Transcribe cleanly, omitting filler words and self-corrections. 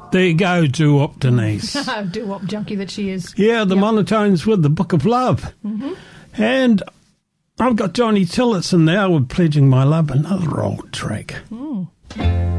There you go, doo-wop Denise. Doo-wop junkie that she is. Yeah, the Monotones with the Book of Love. Mm-hmm. And I've got Johnny Tillotson now with Pledging My Love, another old track. Mm.